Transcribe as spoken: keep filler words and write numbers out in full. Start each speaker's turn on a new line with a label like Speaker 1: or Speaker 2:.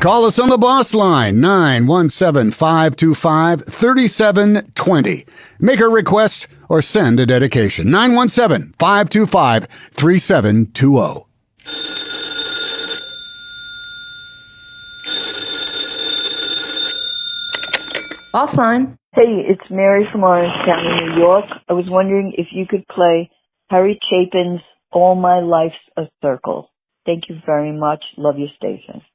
Speaker 1: Call us on the boss line, nine one seven, five two five, three seven two zero. Make a request or send a dedication, nine one seven, five two five, three seven two zero.
Speaker 2: Boss line.
Speaker 3: Hey, it's Mary from Orange County, New York. I was wondering if you could play Harry Chapin's All My Life's a Circle. Thank you very much. Love your station.